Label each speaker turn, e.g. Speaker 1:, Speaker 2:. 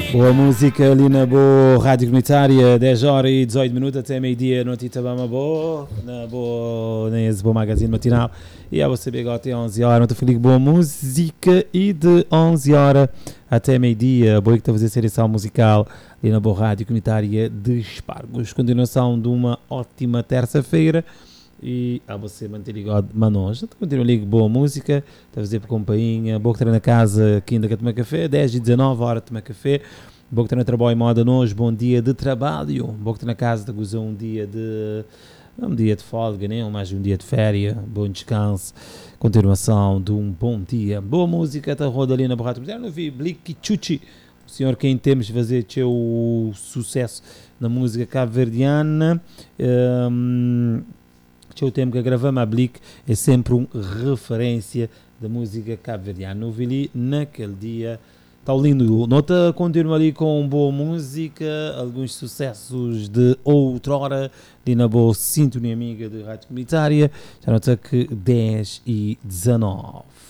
Speaker 1: Boa música ali na boa rádio comunitária, 10 horas e 18 minutos até meio-dia no Titabama Boa, na boa, nesse Boa Magazine matinal. E a você bem até 11 horas, muito feliz boa música e de 11 horas até meio-dia, boa que está a fazer seleção musical ali na boa rádio comunitária de Espargos. Continuação de uma ótima terça-feira. E a você manter ligado, manos, continua ligado, boa música, está a fazer por companhia, boa que está na casa, aqui ainda quer tomar café, 10 e 19 horas tomar café, boa que está no trabalho em moda hoje, bom dia de trabalho, boa que está na casa, de gozar um dia de folga, né? Mais um dia de férias, bom descanso, continuação de um bom dia, boa música, está roda ali na borrata, não vi, Blick Chuchi, o senhor quem temos de fazer seu sucesso na música cabo-verdiana, o tempo que gravamos a Blick é sempre uma referência da música cabo-verdiana. Eu vi ali naquele dia, está lindo. Nota continua ali com boa música, alguns sucessos de outrora, ali na boa sintonia amiga de rádio comunitária. Já nota que 10 e 19.